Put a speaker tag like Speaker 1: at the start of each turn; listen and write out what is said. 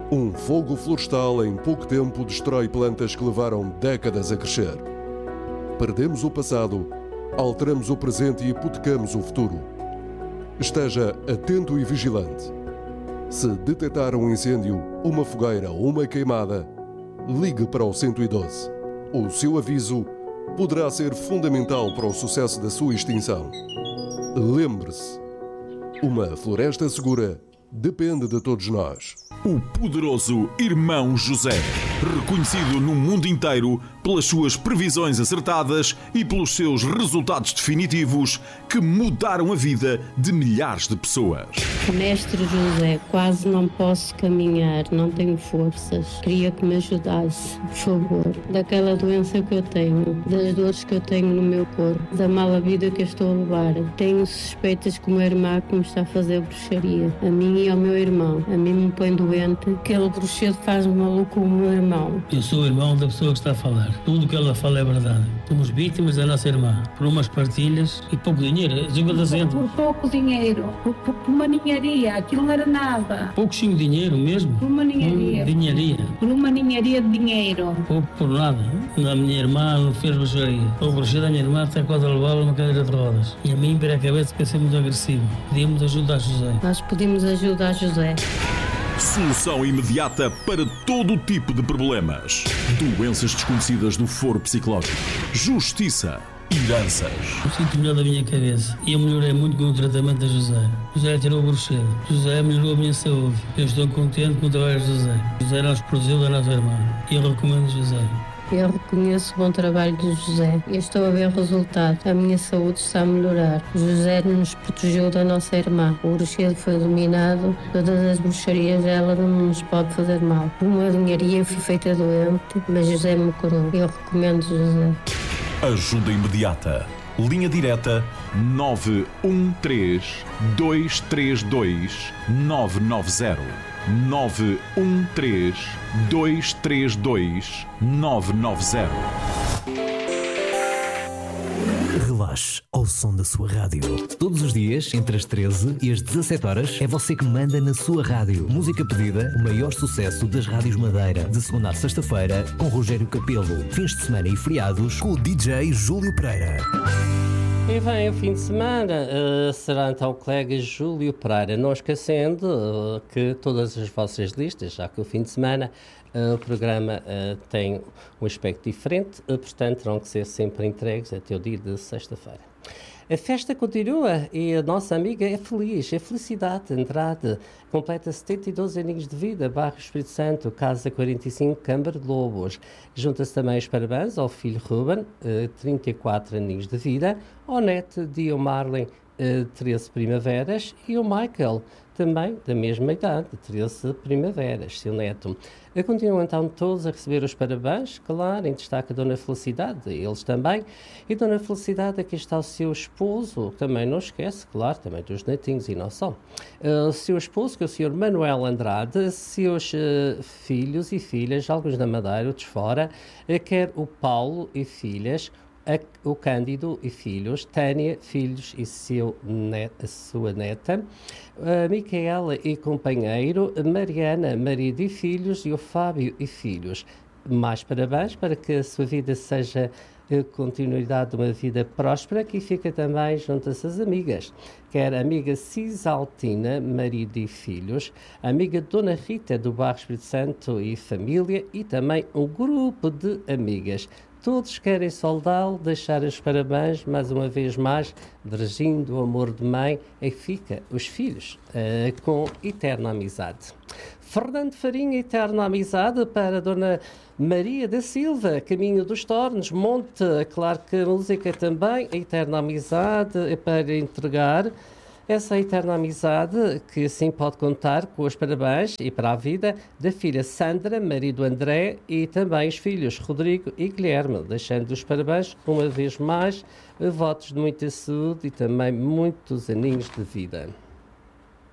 Speaker 1: Um fogo florestal em pouco tempo destrói plantas que levaram décadas a crescer. Perdemos o passado, alteramos o presente e hipotecamos o futuro. Esteja atento e vigilante. Se detectar um incêndio, uma fogueira ou uma queimada, ligue para o 112. O seu aviso poderá ser fundamental para o sucesso da sua extinção. Lembre-se, uma floresta segura depende de todos nós.
Speaker 2: O poderoso Irmão José, reconhecido no mundo inteiro pelas suas previsões acertadas e pelos seus resultados definitivos que mudaram a vida de milhares de pessoas.
Speaker 3: Mestre José, quase não posso caminhar, não tenho forças. Queria que me ajudasse, por favor. Daquela doença que eu tenho, das dores que eu tenho no meu corpo, da mala vida que eu estou a levar. Tenho suspeitas que o meu irmão me está a fazer bruxaria. A mim e ao meu irmão. A mim me põe doente. Aquele bruxedo faz-me maluco o meu irmão.
Speaker 4: Eu sou o irmão da pessoa que está a falar. Tudo o que ela fala é verdade. Somos vítimas da nossa irmã. Por umas partilhas e pouco dinheiro.
Speaker 5: Por pouco dinheiro. Por uma ninharia. Aquilo não era nada.
Speaker 4: Pouquinho dinheiro mesmo?
Speaker 5: Por uma ninharia.
Speaker 4: Dinharia.
Speaker 5: Por uma ninharia de dinheiro.
Speaker 4: Pouco por nada. A minha irmã não fez bruxaria. O bruxedo da minha irmã está quase a levá-la numa cadeira de rodas. E a mim, para a cabeça, que é ser muito agressivo. Pedimos ajuda a José.
Speaker 3: Nós pedimos ajuda a José.
Speaker 2: Solução imediata para todo tipo de problemas. Doenças desconhecidas do foro psicológico. Justiça. Heranças.
Speaker 4: Eu sinto melhor da minha cabeça. E eu melhorei muito com o tratamento da José. José tirou o bruxedo. José melhorou a minha saúde. Eu estou contente com o trabalho de José. José nos protegeu da nossa irmã. E eu recomendo José.
Speaker 3: Eu reconheço o bom trabalho de José e estou a ver o resultado. A minha saúde está a melhorar. José nos protegeu da nossa irmã. O bruxedo foi dominado. Todas as bruxarias dela não nos pode fazer mal. Uma dinharia fui feita doente, mas José me curou. Eu recomendo José.
Speaker 2: Ajuda imediata. Linha direta 913 232 990. 913 232 990.
Speaker 6: Relaxe ao som da sua rádio. Todos os dias, entre as 13 e as 17 horas, é você que manda na sua rádio. Música pedida, o maior sucesso das rádios Madeira. De segunda a sexta-feira, com Rogério Capelo. Fins de semana e feriados, com o DJ Júlio Pereira.
Speaker 7: E vem o fim de semana, será então o colega Júlio Pereira, não esquecendo que todas as vossas listas, já que o fim de semana o programa tem um aspecto diferente, portanto terão que ser sempre entregues até o dia de sexta-feira. A festa continua e a nossa amiga é feliz, é Felicidade Andrade, completa 72 aninhos de vida, bairro Espírito Santo, Casa 45, Câmara de Lobos. Junta-se também os parabéns ao filho Ruben, 34 aninhos de vida, ao neto Dio Marlin, 13 primaveras, e o Michael, também da mesma idade, 13 primaveras, seu neto. Continuam então todos a receber os parabéns, claro, em destaque a Dona Felicidade, eles também. E Dona Felicidade, aqui está o seu esposo, também não esquece, claro, também dos netinhos e não só. O seu esposo, que é o Sr. Manuel Andrade, seus filhos e filhas, alguns da Madeira, outros fora, quer o Paulo e filhas, o Cândido e filhos, Tânia, filhos e a sua neta, a Micaela e companheiro, Mariana, marido e filhos, e o Fábio e filhos. Mais parabéns para que a sua vida seja a continuidade de uma vida próspera. Aqui fica também junto-se as amigas, quer a amiga Cisaltina, marido e filhos, a amiga Dona Rita do Bairro Espírito Santo e família, e também um grupo de amigas. Todos querem saudá-lo, deixar os parabéns, mais uma vez mais, dirigindo o amor de mãe, e fica os filhos com eterna amizade. Fernando Farinha, eterna amizade para Dona Maria da Silva, Caminho dos Tornos, Monte, claro que a música também, a eterna amizade é para entregar. Essa eterna amizade, que assim pode contar com os parabéns e para a vida da filha Sandra, marido André, e também os filhos Rodrigo e Guilherme, deixando os parabéns uma vez mais, votos de muita saúde e também muitos aninhos de vida.